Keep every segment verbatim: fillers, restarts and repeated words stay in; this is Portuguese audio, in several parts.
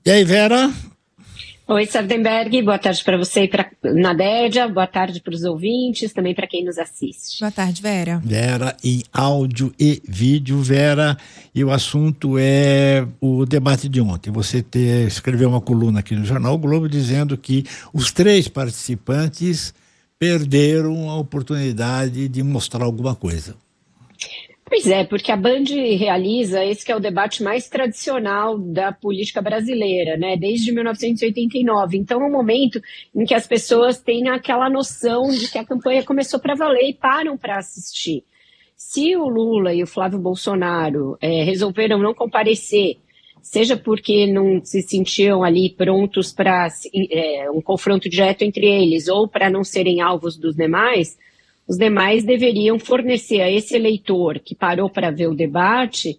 E aí, Vera? Oi, Sardenberg, boa tarde para você e para Nadédia, boa tarde para os ouvintes, também para quem nos assiste. Boa tarde, Vera. Vera, em áudio e vídeo, Vera, e o assunto é o debate de ontem. Você te, escreveu uma coluna aqui no Jornal o Globo dizendo que os três participantes perderam a oportunidade de mostrar alguma coisa. Pois é, porque a Band realiza esse que é o debate mais tradicional da política brasileira, né? Desde mil novecentos e oitenta e nove. Então é um momento em que as pessoas têm aquela noção de que a campanha começou para valer e param para assistir. Se o Lula e o Flávio Bolsonaro é, resolveram não comparecer, seja porque não se sentiam ali prontos para é, um confronto direto entre eles ou para não serem alvos dos demais, os demais deveriam fornecer a esse eleitor que parou para ver o debate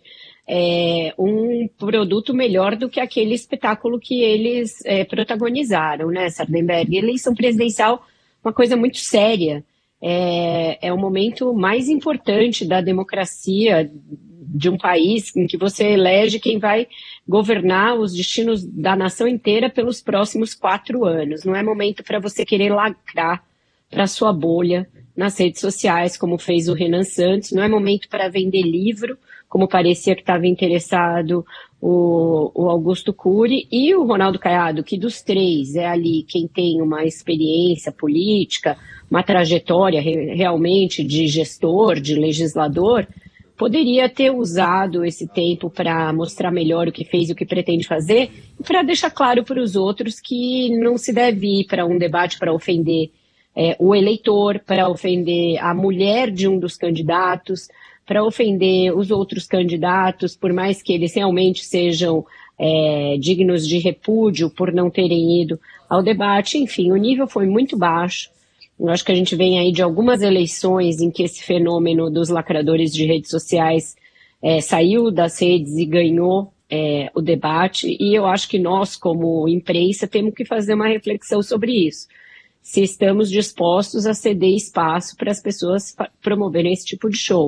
é, um produto melhor do que aquele espetáculo que eles é, protagonizaram, né, Sardenberg? Eleição presidencial, uma coisa muito séria. É, é o momento mais importante da democracia de um país em que você elege quem vai governar os destinos da nação inteira pelos próximos quatro anos. Não é momento para você querer lacrar para sua bolha nas redes sociais, como fez o Renan Santos. Não é momento para vender livro, como parecia que estava interessado o, o Augusto Cury e o Ronaldo Caiado, que dos três é ali quem tem uma experiência política, uma trajetória re, realmente de gestor, de legislador, poderia ter usado esse tempo para mostrar melhor o que fez e o que pretende fazer, e para deixar claro para os outros que não se deve ir para um debate para ofender É, o eleitor, para ofender a mulher de um dos candidatos, para ofender os outros candidatos, por mais que eles realmente sejam é, dignos de repúdio por não terem ido ao debate. Enfim, o nível foi muito baixo. Eu acho que a gente vem aí de algumas eleições em que esse fenômeno dos lacradores de redes sociais é, saiu das redes e ganhou é, o debate, e eu acho que nós, como imprensa, temos que fazer uma reflexão sobre isso. Se estamos dispostos a ceder espaço para as pessoas promoverem esse tipo de show.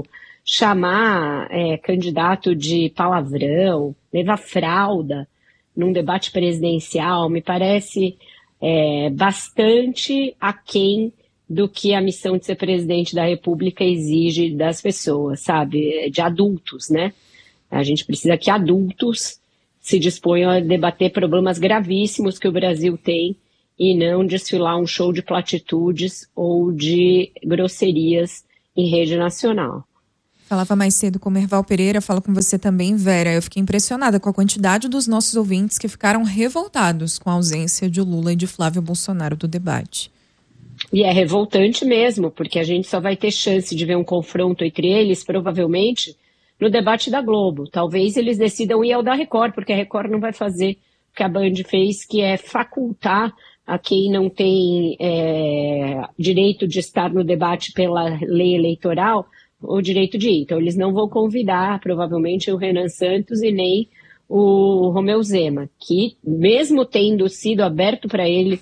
Chamar é, candidato de palavrão, levar fralda num debate presidencial, me parece é, bastante aquém do que a missão de ser presidente da República exige das pessoas, sabe? De adultos, né? A gente precisa que adultos se disponham a debater problemas gravíssimos que o Brasil tem, e não desfilar um show de platitudes ou de grosserias em rede nacional. Falava mais cedo com o Merval Pereira, falo com você também, Vera. Eu fiquei impressionada com a quantidade dos nossos ouvintes que ficaram revoltados com a ausência de Lula e de Flávio Bolsonaro do debate. E é revoltante mesmo, porque a gente só vai ter chance de ver um confronto entre eles, provavelmente, no debate da Globo. Talvez eles decidam ir ao da Record, porque a Record não vai fazer o que a Band fez, que é facultar a quem não tem é, direito de estar no debate pela lei eleitoral, o direito de ir. Então, eles não vão convidar, provavelmente, o Renan Santos e nem o Romeu Zema, que, mesmo tendo sido aberto para ele,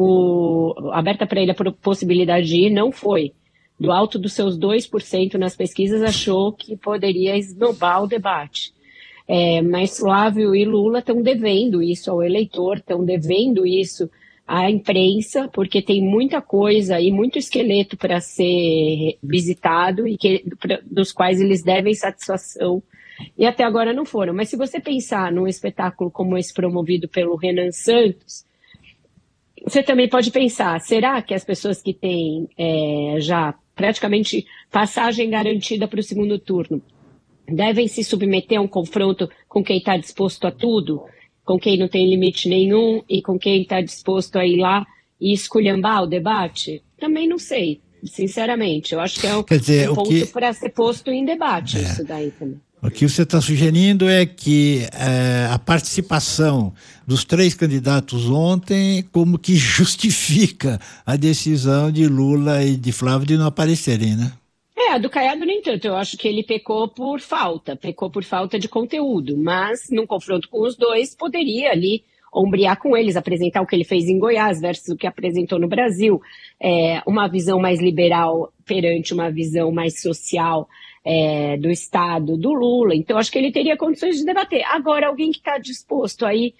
o, aberta para ele a possibilidade de ir, não foi. Do alto dos seus dois por cento nas pesquisas, achou que poderia esnobar o debate. É, mas Flávio e Lula estão devendo isso ao eleitor, estão devendo isso à imprensa, porque tem muita coisa e muito esqueleto para ser visitado e que, pra, dos quais eles devem satisfação, e até agora não foram. Mas se você pensar num espetáculo como esse promovido pelo Renan Santos, você também pode pensar, será que as pessoas que têm é, já praticamente passagem garantida para o segundo turno devem se submeter a um confronto com quem está disposto a tudo? Com quem não tem limite nenhum e com quem está disposto a ir lá e esculhambar o debate? Também não sei, sinceramente. Eu acho que é um, dizer, um ponto que... para ser posto em debate, é. Isso daí também. O que você está sugerindo é que é, a participação dos três candidatos ontem como que justifica a decisão de Lula e de Flávio de não aparecerem, né? É, a do Caiado nem tanto. Eu acho que ele pecou por falta, pecou por falta de conteúdo, mas num confronto com os dois poderia ali ombrear com eles, apresentar o que ele fez em Goiás versus o que apresentou no Brasil, é, uma visão mais liberal perante uma visão mais social é, do Estado do Lula. Então acho que ele teria condições de debater. Agora, alguém que está disposto aí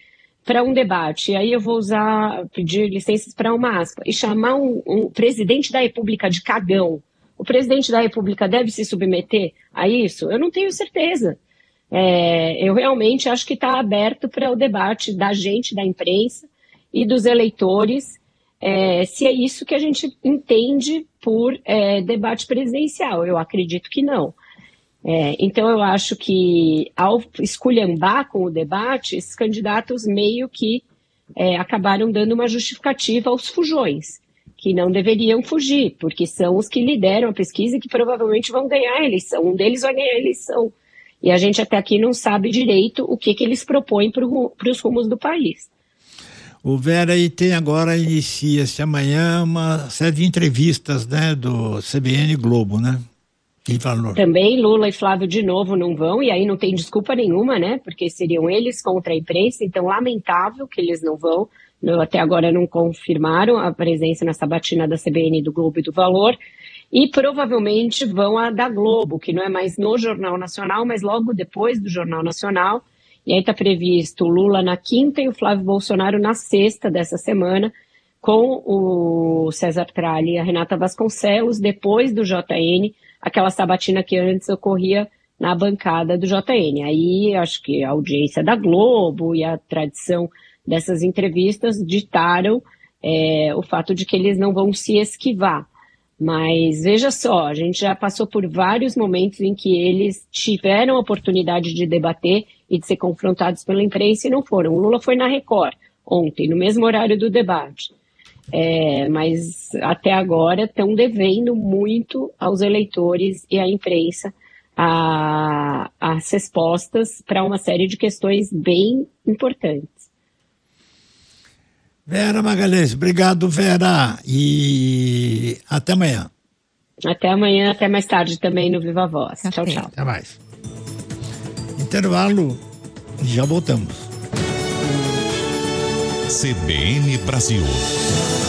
para um debate, e aí eu vou usar, pedir licenças para uma aspa, e chamar um, um presidente da República de cagão, o presidente da República deve se submeter a isso? Eu não tenho certeza. É, eu realmente acho que está aberto para o debate da gente, da imprensa e dos eleitores, é, se é isso que a gente entende por é, debate presidencial. Eu acredito que não. É, então eu acho que ao esculhambar com o debate, esses candidatos meio que é, acabaram dando uma justificativa aos fujões, que não deveriam fugir, porque são os que lideram a pesquisa e que provavelmente vão ganhar a eleição. Um deles vai ganhar a eleição. E a gente até aqui não sabe direito o que, que eles propõem para os rumos do país. O Vera, e tem agora, inicia-se amanhã uma série de entrevistas, né, do C B N Globo, né? Quem falou? Também Lula e Flávio de novo não vão, e aí não tem desculpa nenhuma, né? Porque seriam eles contra a imprensa, então lamentável que eles não vão. Até agora não confirmaram a presença na sabatina da C B N, do Globo e do Valor. E provavelmente vão a da Globo, que não é mais no Jornal Nacional, mas logo depois do Jornal Nacional. E aí está previsto o Lula na quinta e o Flávio Bolsonaro na sexta dessa semana, com o César Tralli e a Renata Vasconcelos, depois do J N, aquela sabatina que antes ocorria na bancada do J N. Aí acho que a audiência da Globo e a tradição dessas entrevistas ditaram é, o fato de que eles não vão se esquivar. Mas veja só, a gente já passou por vários momentos em que eles tiveram a oportunidade de debater e de ser confrontados pela imprensa e não foram. O Lula foi na Record ontem, no mesmo horário do debate. É, mas até agora estão devendo muito aos eleitores e à imprensa a, as respostas para uma série de questões bem importantes. Vera Magalhães, obrigado, Vera, e até amanhã. Até amanhã, até mais tarde também no Viva Voz. Tchau, tchau. Até mais. Intervalo, já voltamos. C B N Brasil.